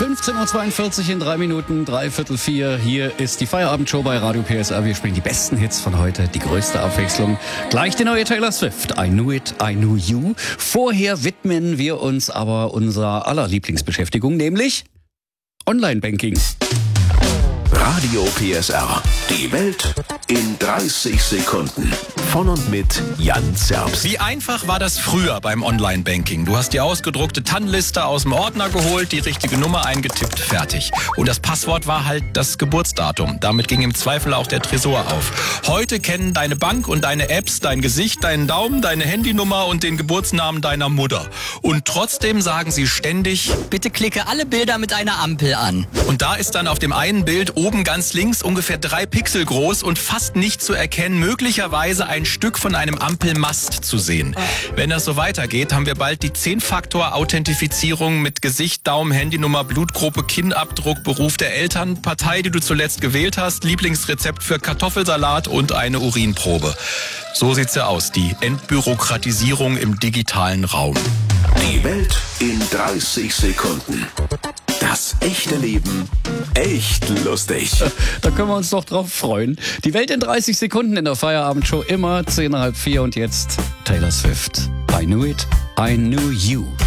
15.42 Uhr in 3 Minuten, 3:45. Hier ist die Feierabendshow bei Radio PSR. Wir spielen die besten Hits von heute, die größte Abwechslung. Gleich die neue Taylor Swift, I Knew It, I Knew You. Vorher widmen wir uns aber unserer aller Lieblingsbeschäftigung, nämlich Online-Banking. Radio PSR. Die Welt in 30 Sekunden. Von und mit Jan Zerbst. Wie einfach war das früher beim Online-Banking? Du hast die ausgedruckte TAN-Liste aus dem Ordner geholt, die richtige Nummer eingetippt, fertig. Und das Passwort war halt das Geburtsdatum. Damit ging im Zweifel auch der Tresor auf. Heute kennen deine Bank und deine Apps dein Gesicht, deinen Daumen, deine Handynummer und den Geburtsnamen deiner Mutter. Und trotzdem sagen sie ständig: Bitte klicke alle Bilder mit einer Ampel an. Und da ist dann auf dem einen Bild oben ganz links ungefähr 3 Pixel groß und fast nicht zu erkennen, möglicherweise ein Stück von einem Ampelmast zu sehen. Wenn das so weitergeht, haben wir bald die 10-Faktor-Authentifizierung mit Gesicht, Daumen, Handynummer, Blutgruppe, Kinnabdruck, Beruf der Eltern, Partei, die du zuletzt gewählt hast, Lieblingsrezept für Kartoffelsalat und eine Urinprobe. So sieht's ja aus, die Entbürokratisierung im digitalen Raum. Die Welt in 30 Sekunden. Das echte Leben echt lustig. Da können wir uns doch drauf freuen. Die Welt in 30 Sekunden in der Feierabendshow, immer 3:10 und jetzt Taylor Swift. I Knew It, I Knew You.